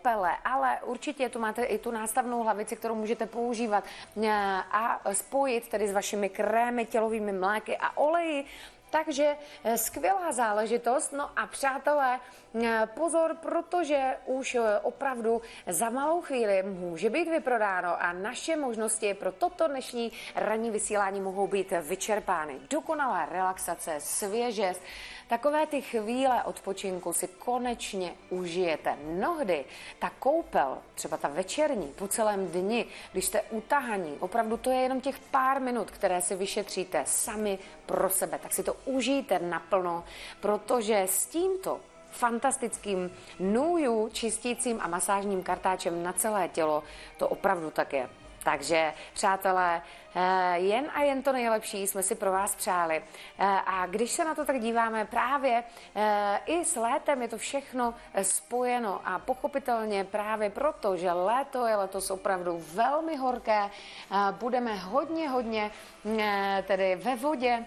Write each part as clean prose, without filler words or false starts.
koupele, ale určitě tu máte i tu nástavnou hlavici, kterou můžete používat a spojit tedy s vašimi krémy, tělovými mléky a oleji. Takže skvělá záležitost. No a přátelé, pozor, protože už opravdu za malou chvíli může být vyprodáno a naše možnosti pro toto dnešní ranní vysílání mohou být vyčerpány. Dokonalá relaxace, svěžest, takové ty chvíle odpočinku si konečně užijete. Mnohdy ta koupel, třeba ta večerní, po celém dni, když jste utahaní, opravdu to je jenom těch pár minut, které si vyšetříte sami pro sebe, tak si to užijte naplno, protože s tímto fantastickým Nuju čistícím a masážním kartáčem na celé tělo to opravdu tak je. Takže, přátelé, jen a jen to nejlepší jsme si pro vás přáli. A když se na to tak díváme, právě i s létem je to všechno spojeno a pochopitelně právě proto, že léto je letos opravdu velmi horké, budeme hodně tedy ve vodě.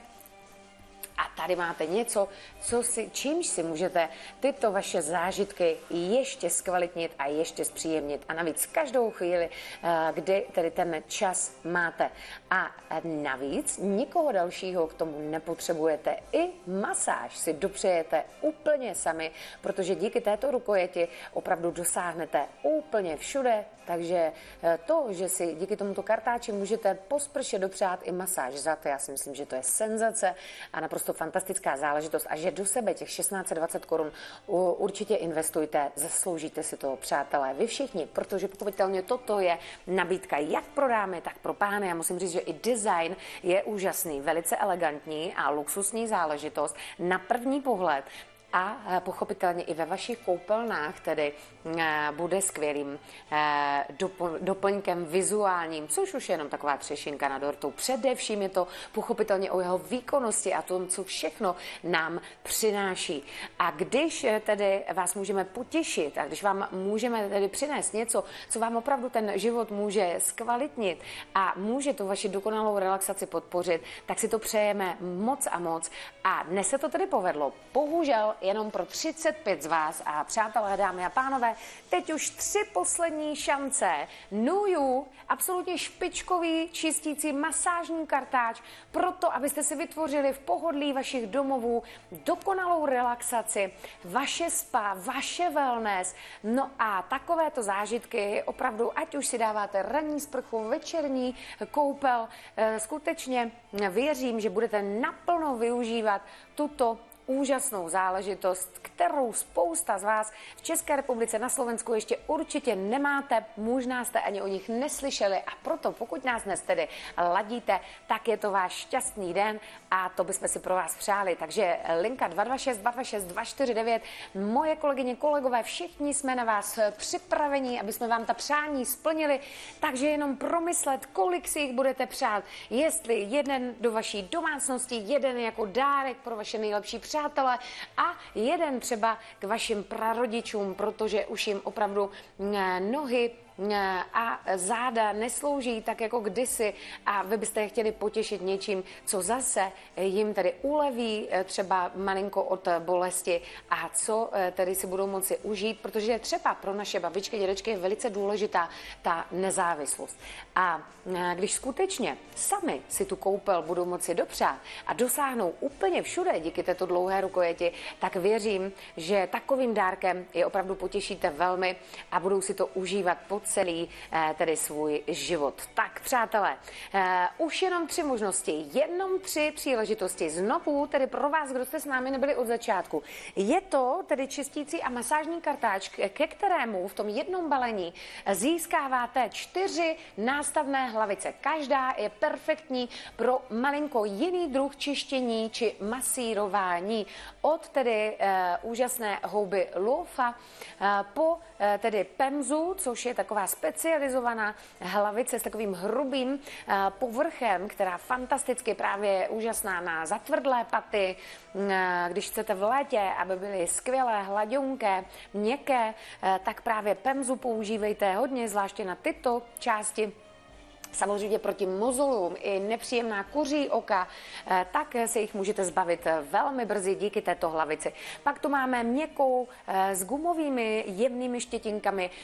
A tady máte něco, čímž si můžete tyto vaše zážitky ještě zkvalitnit a ještě zpříjemnit. A navíc každou chvíli, kdy tedy ten čas máte. A navíc nikoho dalšího k tomu nepotřebujete. I masáž si dopřejete úplně sami, protože díky této rukojeti opravdu dosáhnete úplně všude. Takže to, že si díky tomuto kartáči můžete po sprše dopřát i masáž zad, já si myslím, že to je senzace a naprosto fantastická záležitost a že do sebe těch 1620 korun určitě investujte, zasloužíte si to, přátelé, vy všichni, protože pochopitelně toto je nabídka jak pro dámy, tak pro pány. Já musím říct, že i design je úžasný, velice elegantní a luxusní záležitost na první pohled. A pochopitelně i ve vašich koupelnách tedy bude skvělým doplňkem vizuálním, což už je jenom taková třešinka na dortu. Především je to pochopitelně o jeho výkonnosti a tom, co všechno nám přináší. A když tedy vás můžeme potěšit a když vám můžeme tedy přinést něco, co vám opravdu ten život může zkvalitnit a může tu vaši dokonalou relaxaci podpořit, tak si to přejeme moc a moc. A dnes se to tedy povedlo. Bohužel jenom pro 35 z vás a přátelé, dámy a pánové, teď už 3 poslední šance. Nuju, absolutně špičkový čistící masážní kartáč, proto, abyste si vytvořili v pohodlí vašich domovů dokonalou relaxaci, vaše spa, vaše wellness. No a takovéto zážitky opravdu, ať už si dáváte ranní sprchu, večerní koupel, skutečně věřím, že budete naplno využívat tuto úžasnou záležitost, kterou spousta z vás v České republice, na Slovensku ještě určitě nemáte, možná jste ani o nich neslyšeli a proto, pokud nás dnes tedy ladíte, tak je to váš šťastný den a to bychom si pro vás přáli. Takže linka 226 226 249, moje kolegyně, kolegové, všichni jsme na vás připraveni, aby jsme vám ta přání splnili, takže jenom promyslet, kolik si jich budete přát, jestli jeden do vaší domácnosti, jeden jako dárek pro vaše nejlepší přátelé a jeden třeba k vašim prarodičům, protože už jim opravdu nohy a záda neslouží tak jako kdysi a vy byste je chtěli potěšit něčím, co zase jim tedy uleví třeba malinko od bolesti a co tedy si budou moci užít, protože třeba pro naše babičky, dědečky je velice důležitá ta nezávislost. A když skutečně sami si tu koupel budou moci dopřát a dosáhnou úplně všude díky této dlouhé rukojeti, tak věřím, že takovým dárkem je opravdu potěšíte velmi a budou si to užívat po celý tedy svůj život. Tak, přátelé, už jenom 3 možnosti, jenom 3 příležitosti. Znovu tedy pro vás, kdo jste s námi nebyli od začátku. Je to tedy čistící a masážní kartáč, ke kterému v tom jednom balení získáváte 4 nástavné hlavice. Každá je perfektní pro malinko jiný druh čištění či masírování. Od tedy úžasné houby Loafa po tedy Pemzu, což je taková specializovaná hlavice s takovým hrubým povrchem, která fantasticky právě je úžasná na zatvrdlé paty, když chcete v létě, aby byly skvělé, hladionké, měkké, tak právě Pemzu používejte hodně, zvláště na tyto části. Samozřejmě proti mozolům i nepříjemná kuří oka, tak se jich můžete zbavit velmi brzy díky této hlavici. Pak tu máme měkkou s gumovými jemnými štětinkami